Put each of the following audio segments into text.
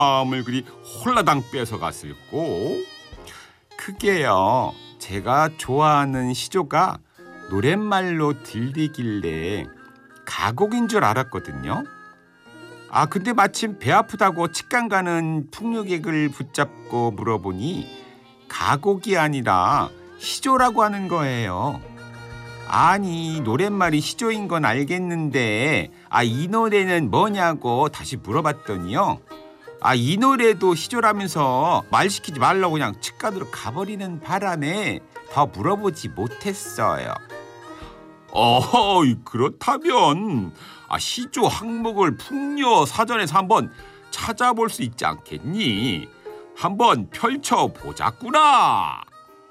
마음을 그리 홀라당 뺏어갔을꼬? 그게요, 제가 좋아하는 시조가 노랫말로 들리길래 가곡인 줄 알았거든요. 근데 마침 배 아프다고 치과 가는 풍류객을 붙잡고 물어보니 가곡이 아니라 시조라고 하는 거예요. 아니, 노랫말이 시조인 건 알겠는데 이 노래는 뭐냐고 다시 물어봤더니요, 이 노래도 시조라면서 말 시키지 말라고 그냥 치과로 가버리는 바람에 더 물어보지 못했어요. 그렇다면 시조 항목을 풍요 사전에서 한번 찾아볼 수 있지 않겠니? 한번 펼쳐보자꾸나.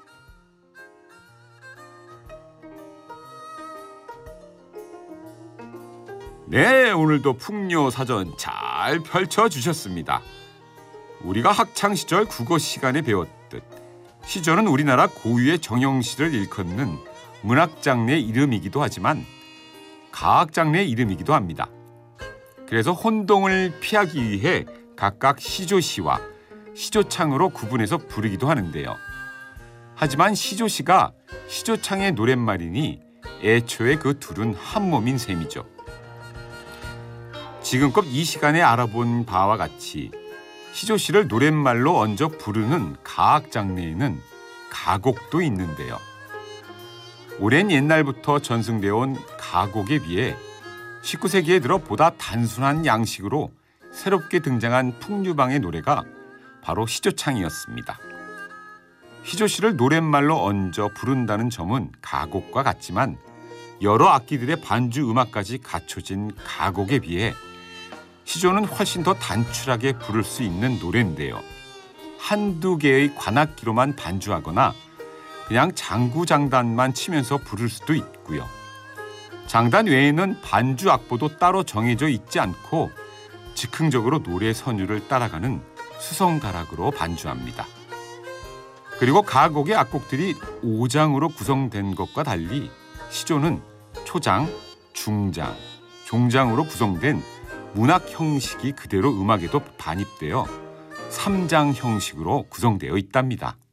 네, 오늘도 풍요 사전 잘 펼쳐주셨습니다. 우리가 학창시절 국어 시간에 배웠듯 시조는 우리나라 고유의 정형시를 일컫는 문학장르의 이름이기도 하지만 가학장르의 이름이기도 합니다. 그래서 혼동을 피하기 위해 각각 시조시와 시조창으로 구분해서 부르기도 하는데요. 하지만 시조시가 시조창의 노랫말이니 애초에 그 둘은 한 몸인 셈이죠. 지금껏 이 시간에 알아본 바와 같이 시조시를 노랫말로 얹어 부르는 가학 장르에는 가곡도 있는데요. 오랜 옛날부터 전승되어 온 가곡에 비해 19세기에 들어 보다 단순한 양식으로 새롭게 등장한 풍류방의 노래가 바로 시조창이었습니다. 시조시를 노랫말로 얹어 부른다는 점은 가곡과 같지만 여러 악기들의 반주 음악까지 갖춰진 가곡에 비해 시조는 훨씬 더 단출하게 부를 수 있는 노래인데요. 한두 개의 관악기로만 반주하거나 그냥 장구장단만 치면서 부를 수도 있고요. 장단 외에는 반주 악보도 따로 정해져 있지 않고 즉흥적으로 노래 선율을 따라가는 수성가락으로 반주합니다. 그리고 가곡의 악곡들이 5장으로 구성된 것과 달리 시조는 초장, 중장, 종장으로 구성된 문학 형식이 그대로 음악에도 반입되어 3장 형식으로 구성되어 있답니다.